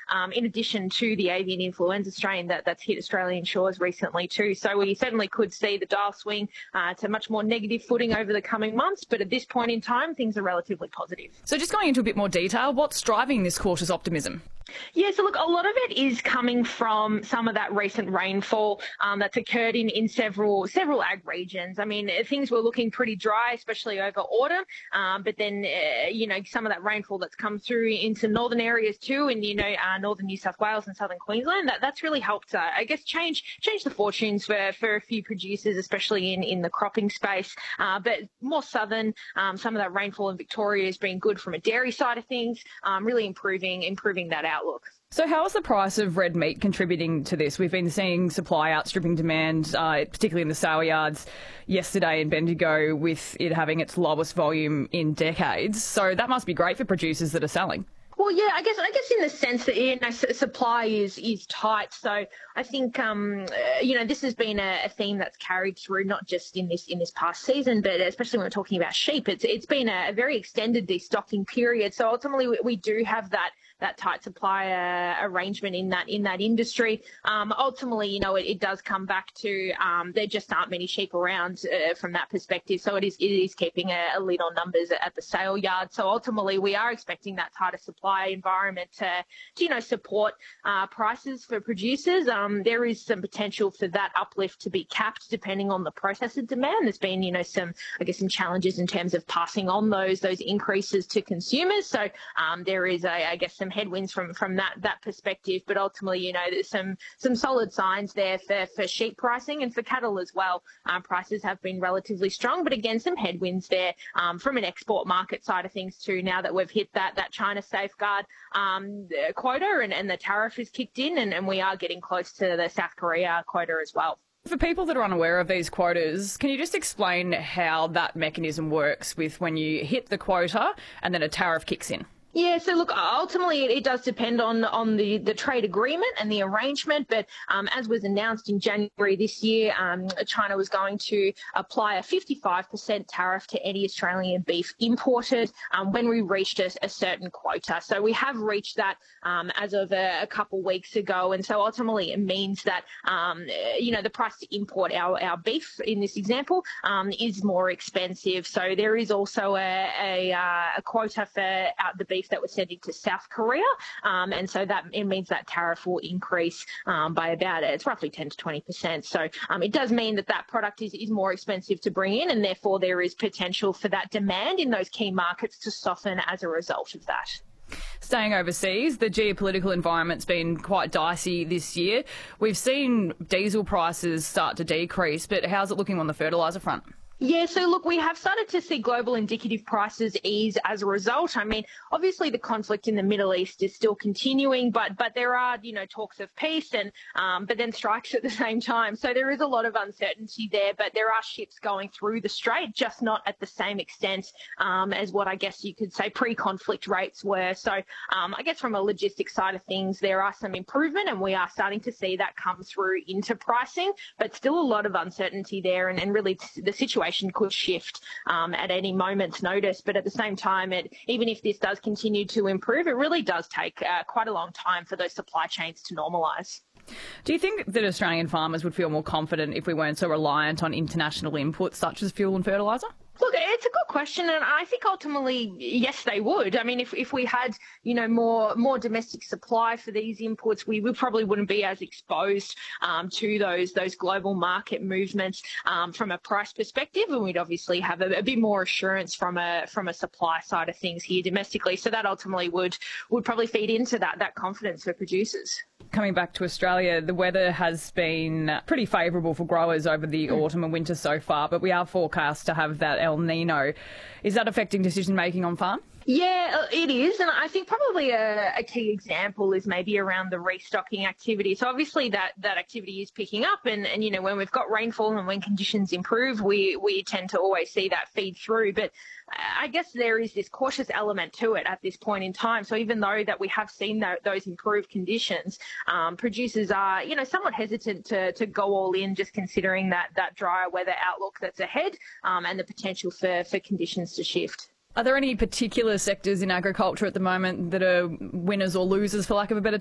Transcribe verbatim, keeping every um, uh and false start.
um, in addition to the avian influenza strain that, that's hit Australian shores recently too. So we certainly could see the dial swing uh, to much more negative footing over the coming months, but at this point in time, things are relatively positive. So just going into a bit more detail, what's driving this cautious optimism? Yeah, so look, a lot of it is coming from some of that recent rainfall um, that's occurred in, in several several ag regions. I mean, things were looking pretty dry, especially over autumn, um, but then, uh, you know, some of that rainfall that's come through into northern areas too, and, you know, uh, northern New South Wales and southern Queensland, that, that's really helped, uh, I guess, change change the fortunes for, for a few producers, especially in, in the cropping space. Uh, but more southern, um, some of that rainfall in Victoria has been good from a dairy side of things, um, really improving, improving that out. Outlook. So how is the price of red meat contributing to this? We've been seeing supply outstripping demand, uh, particularly in the sale yards yesterday in Bendigo, with it having its lowest volume in decades. So that must be great for producers that are selling. Well, yeah, I guess I guess in the sense that, you know, supply is is tight. So I think um, uh, you know, this has been a, a theme that's carried through not just in this in this past season, but especially when we're talking about sheep. It's it's been a, a very extended destocking period. So ultimately, we, we do have that that tight supply uh, arrangement in that in that industry. Um, ultimately, you know, it, it does come back to um, there just aren't many sheep around uh, from that perspective. So it is it is keeping a, a lid on numbers at the sale yard. So ultimately, we are expecting that tighter supply environment to, to you know, support uh, prices for producers. Um, there is some potential for that uplift to be capped depending on the processor demand. There's been, you know, some, I guess, some challenges in terms of passing on those those increases to consumers. So um, there is, a, I guess, some headwinds from from that that perspective. But ultimately, you know, there's some some solid signs there for, for sheep pricing and for cattle as well. Um, prices have been relatively strong, but again, some headwinds there um, from an export market side of things too. Now that we've hit that that China safeguard um, quota and, and the tariff is kicked in, and, and we are getting close to the South Korea quota as well. For people that are unaware of these quotas, can you just explain how that mechanism works with when you hit the quota and then a tariff kicks in? Yeah, so look, ultimately it, it does depend on on the, the trade agreement and the arrangement, but um, as was announced in January this year, um, China was going to apply a fifty-five percent tariff to any Australian beef imported um, when we reached a, a certain quota. So we have reached that um, as of a, a couple weeks ago, and so ultimately it means that, um, you know, the price to import our, our beef in this example um, is more expensive. So there is also a, a, a quota for uh, the beef that was sent into South Korea, um, and so that it means that tariff will increase um, by about it's roughly ten to twenty percent. So um, it does mean that that product is, is more expensive to bring in, and therefore there is potential for that demand in those key markets to soften as a result of that. Staying overseas, the geopolitical environment's been quite dicey this year. We've seen diesel prices start to decrease, but how's it looking on the fertiliser front? Yeah, so look, we have started to see global indicative prices ease as a result. I mean, obviously the conflict in the Middle East is still continuing, but but there are, you know, talks of peace and um, but then strikes at the same time. So there is a lot of uncertainty there, but there are ships going through the strait, just not at the same extent um, as what I guess you could say pre-conflict rates were. So um, I guess from a logistics side of things, there are some improvement, and we are starting to see that come through into pricing, but still a lot of uncertainty there, and, and really the situation could shift um, at any moment's notice. But at the same time, it, even if this does continue to improve, it really does take uh, quite a long time for those supply chains to normalise. Do you think that Australian farmers would feel more confident if we weren't so reliant on international inputs such as fuel and fertiliser? Look, it's a good question, and I think ultimately, yes, they would. I mean, if if we had, you know, more more domestic supply for these inputs, we, we probably wouldn't be as exposed um, to those those global market movements um, from a price perspective, and we'd obviously have a, a bit more assurance from a from a supply side of things here domestically. So that ultimately would would probably feed into that that confidence for producers. Coming back to Australia, the weather has been pretty favourable for growers over the mm. autumn and winter so far, but we are forecast to have that El Nino. Is that affecting decision making on farm? Yeah, it is. And I think probably a, a key example is maybe around the restocking activity. So obviously that, that activity is picking up, and, and, you know, when we've got rainfall and when conditions improve, we, we tend to always see that feed through. But I guess there is this cautious element to it at this point in time. So even though that we have seen that, those improved conditions, um, producers are, you know, somewhat hesitant to, to go all in, just considering that, that drier weather outlook that's ahead um, and the potential for, for conditions to shift. Are there any particular sectors in agriculture at the moment that are winners or losers, for lack of a better